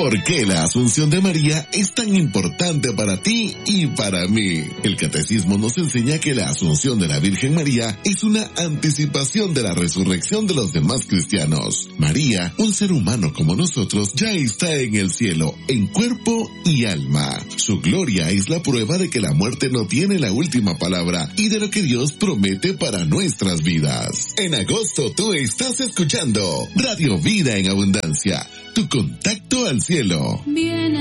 ¿Por qué la Asunción de María es tan importante para ti y para mí? El Catecismo nos enseña que la Asunción de la Virgen María es una anticipación de la resurrección de los demás cristianos. María, un ser humano como nosotros, ya está en el cielo, en cuerpo y alma. Su gloria es la prueba de que la muerte no tiene la última palabra y de lo que Dios promete para nuestras vidas. En agosto tú estás escuchando Radio Vida en Abundancia, tu contacto al cielo. Bien.